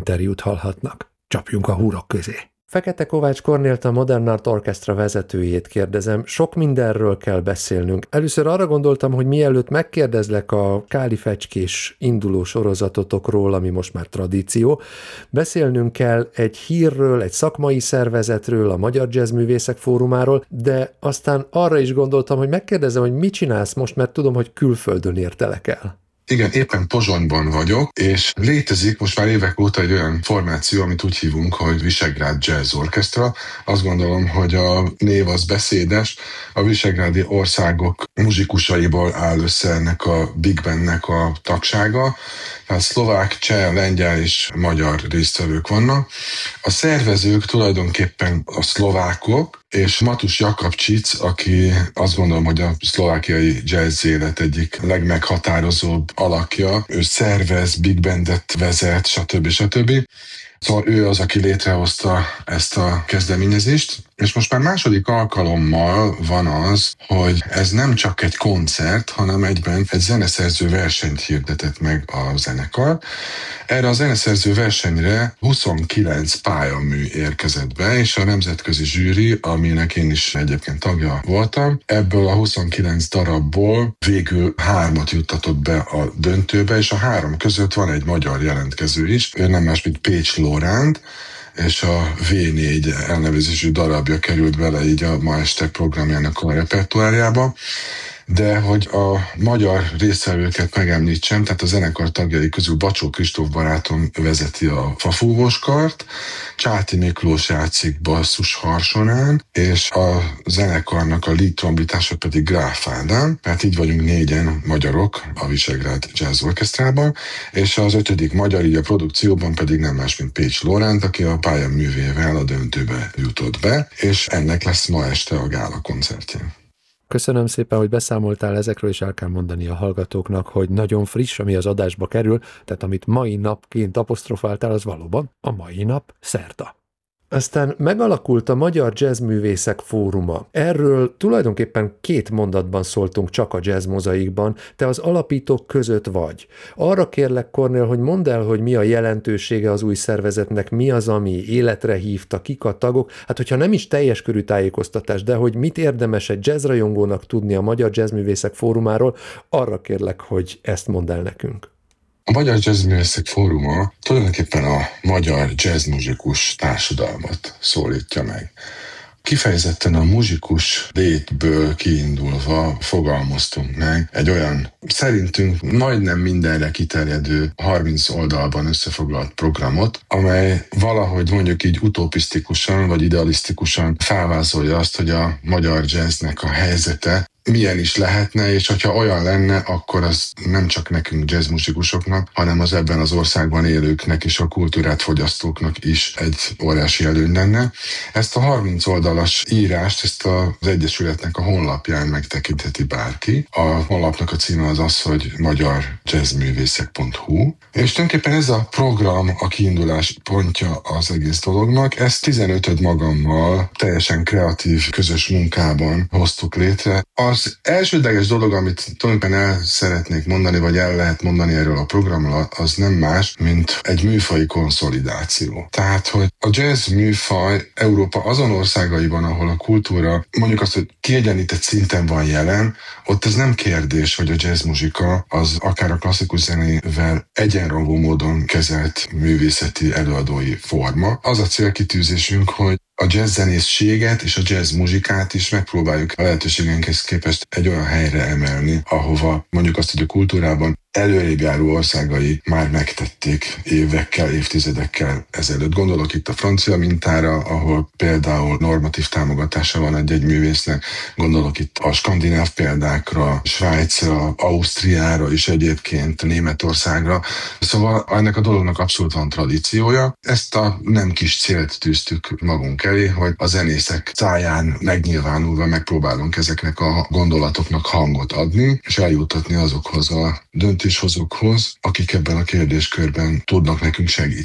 interjút hallhatnak. Csapjunk a húrok közé! Fekete Kovács Kornélt, a Modern Art Orchestra vezetőjét kérdezem. Sok mindenről kell beszélnünk. Először arra gondoltam, hogy mielőtt megkérdezlek a Káli fecskés induló sorozatotokról, ami most már tradíció, beszélnünk kell egy hírről, egy szakmai szervezetről, a Magyar Jazzművészek Fórumáról, de aztán arra is gondoltam, hogy megkérdezem, hogy mit csinálsz most, mert tudom, hogy külföldön értelek el. Igen, éppen Pozsonyban vagyok, és létezik most már évek óta egy olyan formáció, amit úgy hívunk, hogy Visegrád Jazz Orchestra. Azt gondolom, hogy a név az beszédes. A visegrádi országok muzsikusaiból áll össze ennek a Big Bandnek a tagsága. Tehát szlovák, cseh, lengyel és magyar résztvevők vannak. A szervezők tulajdonképpen a szlovákok, és Matus Jakabcsic, aki azt gondolom, hogy a szlovákiai jazz élet egyik legmeghatározóbb alakja. Ő szervez, big bandet vezet, stb. Szóval ő az, aki létrehozta ezt a kezdeményezést, és most már második alkalommal van az, hogy ez nem csak egy koncert, hanem egyben egy zeneszerző versenyt hirdetett meg a zenekar. Erre a zeneszerző versenyre 29 pályamű érkezett be, és a nemzetközi zsűri, aminek én is egyébként tagja voltam, ebből a 29 darabból végül 3-at juttatott be a döntőbe, és a 3 között van egy magyar jelentkező is, ő nem más, mint Pécs Lóránd, és a V4 elnevezésű darabja került bele így a ma este programjának a repertoárjába. De hogy a magyar résztvevőket megemlítsem, tehát a zenekar tagjai közül Bacsó Kristóf barátom vezeti a fafúvóskart, Csáti Miklós játszik basszus harsonán, és a zenekarnak a lead trombitása pedig Gráf Ádám, tehát így vagyunk 4-en magyarok a Visegrád Jazz Orchestrában, és az 5. magyar így a produkcióban pedig nem más, mint Pécs Lóránd, aki a pályaművével a döntőbe jutott be, és ennek lesz ma este a gála koncertje. Köszönöm szépen, hogy beszámoltál ezekről, és el kell mondani a hallgatóknak, hogy nagyon friss, ami az adásba kerül, tehát amit mai napként apostrofáltál, az valóban a mai nap, szerda. Aztán megalakult a Magyar Jazzművészek Fóruma. Erről tulajdonképpen 2 mondatban szóltunk csak a Jazz Mozaikban, te az alapítók között vagy. Arra kérlek, Kornél, hogy mondd el, hogy mi a jelentősége az új szervezetnek, mi az, ami életre hívta, kik a tagok, hát hogyha nem is teljes körű tájékoztatás, de hogy mit érdemes egy jazzrajongónak tudni a Magyar Jazzművészek Fórumáról, arra kérlek, hogy ezt mondd el nekünk. A Magyar Jazzművészek Fóruma tulajdonképpen a magyar jazzmuzsikus társadalmat szólítja meg. Kifejezetten a muzsikus létből kiindulva fogalmaztunk meg egy olyan, szerintünk majdnem mindenre kiterjedő 30 oldalban összefoglalt programot, amely valahogy mondjuk így utopisztikusan vagy idealisztikusan felvázolja azt, hogy a magyar jazznek a helyzete milyen is lehetne, és hogyha olyan lenne, akkor az nem csak nekünk jazzmusikusoknak, hanem az ebben az országban élőknek és a kultúrát fogyasztóknak is egy óriási előny lenne. Ezt a 30 oldalas írást, ezt az Egyesületnek a honlapján megtekintheti bárki. A honlapnak a címe az, hogy magyarjazzművészek.hu, és tulajdonképpen ez a program a kiindulás pontja az egész dolognak. Ezt 15 magammal teljesen kreatív közös munkában hoztuk létre. Az elsődleges dolog, amit tulajdonképpen el szeretnék mondani, vagy el lehet mondani erről a programról, az nem más, mint egy műfaji konszolidáció. Tehát, hogy a jazz műfaj Európa azon országaiban, ahol a kultúra mondjuk azt, hogy kiegyenlített szinten van jelen, ott ez nem kérdés, hogy a jazzmuzsika az akár a klasszikus zenével egyenrangú módon kezelt művészeti előadói forma. Az a célkitűzésünk, hogy a jazzzenészséget és a jazzmuzsikát is megpróbáljuk a lehetőségeinkhez képest egy olyan helyre emelni, ahova mondjuk azt, hogy a kultúrában előrébb járó országai már megtették évekkel, évtizedekkel ezelőtt. Gondolok itt a francia mintára, ahol például normatív támogatása van egy művésznek, gondolok itt a skandináv példákra, Svájcra, Ausztriára és egyébként Németországra. Szóval ennek a dolognak abszolút van tradíciója. Ezt a nem kis célt tűztük magunk elé, hogy a zenészek száján megnyilvánulva megpróbálunk ezeknek a gondolatoknak hangot adni, és eljutatni azokhoz a döntéshozókhoz, akik ebben a kérdéskörben tudnak nekünk segíteni.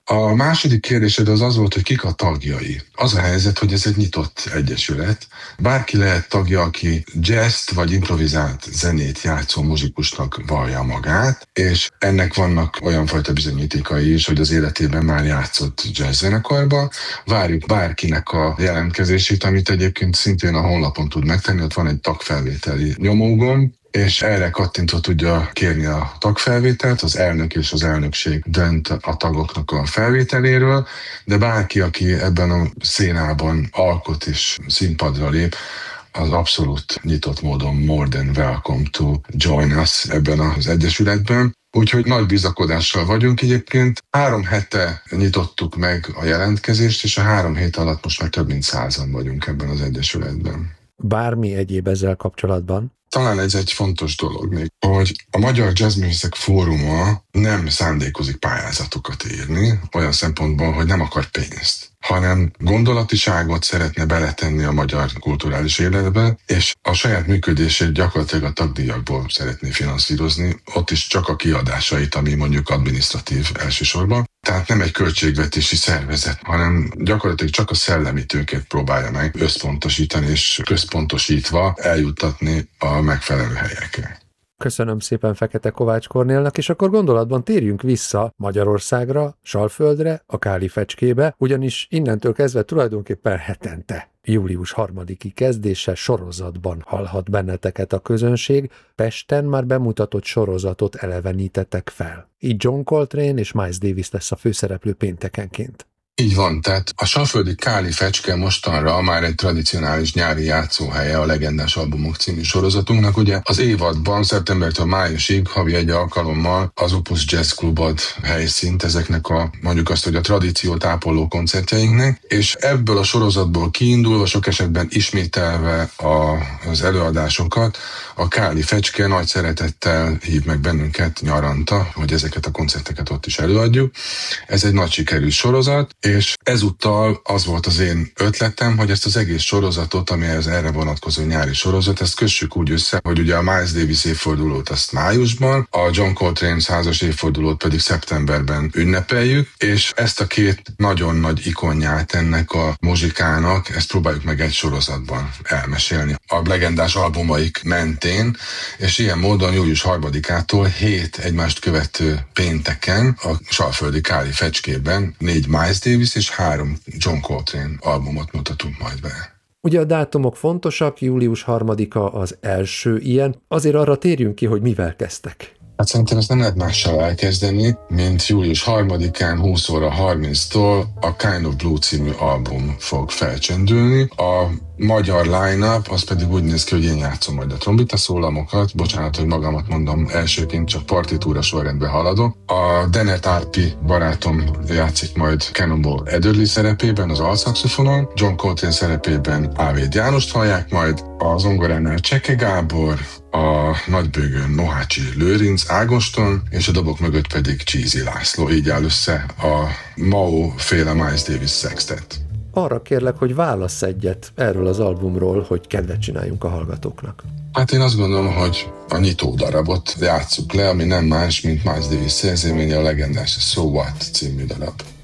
A második kérdésed az volt, hogy kik a tagjai. Az a helyzet, hogy ez egy nyitott egyesület. Bárki lehet tagja, aki jazzt vagy improvizált zenét játszó muzsikusnak vallja magát, és ennek vannak olyan fajta bizonyítékai is, hogy az életében már játszott jazzzenekarba. Várjuk bárkinek a jelentkezését, amit egyébként szintén a honlapon tud megtenni, ott van egy tagfelvételi nyomógomb, és erre kattintva tudja kérni a tagfelvételt, az elnök és az elnökség dönt a tagoknak a felvételéről, de bárki, aki ebben a szénában alkot és színpadra lép, az abszolút nyitott módon more than welcome to join us ebben az egyesületben. Úgyhogy nagy bizakodással vagyunk egyébként. 3 hete nyitottuk meg a jelentkezést, és a 3 hét alatt most már több mint 100-an vagyunk ebben az egyesületben. Bármi egyéb ezzel kapcsolatban? Talán ez egy fontos dolog még, hogy a Magyar Jazzművészek Fóruma nem szándékozik pályázatokat írni, olyan szempontból, hogy nem akar pénzt, hanem gondolatiságot szeretne beletenni a magyar kulturális életbe, és a saját működését gyakorlatilag a tagdíjakból szeretné finanszírozni, ott is csak a kiadásait, ami mondjuk adminisztratív elsősorban. Tehát nem egy költségvetési szervezet, hanem gyakorlatilag csak a szellemi tőkét próbálja meg összpontosítani és központosítva eljuttatni a megfelelő helyekre. Köszönöm szépen Fekete Kovács Kornélnak, és akkor gondolatban térjünk vissza Magyarországra, Salföldre, a Káli Fecskébe, ugyanis innentől kezdve tulajdonképpen hetente, július 3-i kezdése sorozatban hallhat benneteket a közönség, Pesten már bemutatott sorozatot elevenítettek fel. Így John Coltrane és Miles Davis lesz a főszereplő péntekenként. Így van, tehát a salföldi Káli Fecske mostanra már egy tradicionális nyári játszóhelye a Legendás Albumok című sorozatunknak. Ugye az évadban szeptembertől májusig havi egy alkalommal az Opus Jazz Club ad helyszínt ezeknek a, mondjuk azt, hogy a tradíciót ápoló koncertjeinknek, és ebből a sorozatból kiindulva, sok esetben ismételve az előadásokat, a Káli Fecske nagy szeretettel hív meg bennünket nyaranta, hogy ezeket a koncerteket ott is előadjuk. Ez egy nagy sikerű sorozat, és ezúttal az volt az én ötletem, hogy ezt az egész sorozatot, ami az erre vonatkozó nyári sorozat, ezt kössük úgy össze, hogy ugye a Miles Davis évfordulót azt májusban, a John Coltrane 100-as évfordulót pedig szeptemberben ünnepeljük, és ezt a két nagyon nagy ikonját ennek a muzsikának, ezt próbáljuk meg egy sorozatban elmesélni. A legendás albumaik mentén, és ilyen módon július 3-ától 7 egymást követő pénteken a salföldi Káli Fecskében 4 Miles Davis és 3 John Coltrane albumot mutatunk majd be. Ugye a dátumok fontosak, július 3-a az első ilyen, azért arra térjünk ki, hogy mivel kezdtek. Hát szerintem ezt nem lehet mással elkezdeni, mint július 3-án 20 óra 30-tól a Kind of Blue című album fog felcsendülni. A magyar line-up az pedig úgy néz ki, hogy én játszom majd a trombita szólamokat, bocsánat, hogy magamat mondom, elsőként csak partitúra sorrendben haladok. A Dennett Arpi barátom játszik majd Cannonball Adderley szerepében, az altszaxofonon, John Coltrane szerepében Ávéd Jánost hallják majd, a zongoránál Cseke Gábor, a nagybőgőn Mohácsi Lőrinc Ágoston, és a dobok mögött pedig Csízi László. Így áll össze a Mao féle Miles Davis Sextet. Arra kérlek, hogy válassz egyet erről az albumról, hogy kedvet csináljunk a hallgatóknak. Hát én azt gondolom, hogy a nyitó darabot játsszuk le, ami nem más, mint Miles Davis szerzeménye, a legendás So What című darab.